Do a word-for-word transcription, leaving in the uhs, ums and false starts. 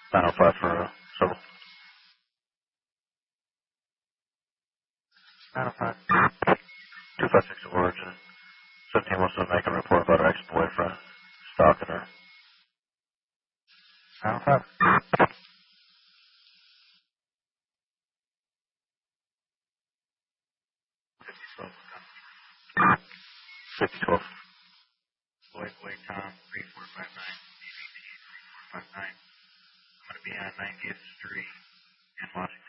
nine oh five for uh, Civil. nine oh five. two five six to Origin. seventeen wants to make a report about her ex-boyfriend stalking her. nine oh five. fifty twelve. Lloyd, Lloyd, Tom, three four five nine. three four five nine. I'm going to be on ninetieth Street in Los